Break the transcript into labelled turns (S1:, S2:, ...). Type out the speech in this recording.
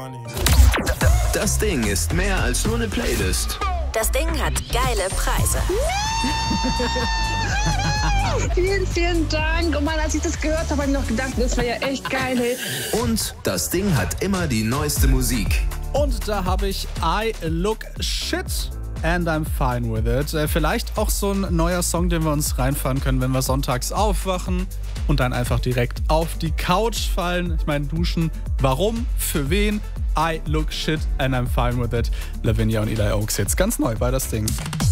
S1: money.
S2: Das Ding ist mehr als nur eine Playlist.
S3: Das Ding hat geile Preise.
S4: Vielen, vielen Dank. Oh Mann, als ich das gehört habe, habe ich noch gedacht, das war ja echt geil. Hey.
S2: Und das Ding hat immer die neueste Musik.
S5: Und da habe ich I Look Shit and I'm Fine With It. Vielleicht auch so ein neuer Song, den wir uns reinfahren können, wenn wir sonntags aufwachen und dann einfach direkt auf die Couch fallen. Ich meine, duschen. Warum? Für wen? I Look Shit and I'm Fine With It. Lavinia und Eli Oaks jetzt ganz neu bei Das Ding.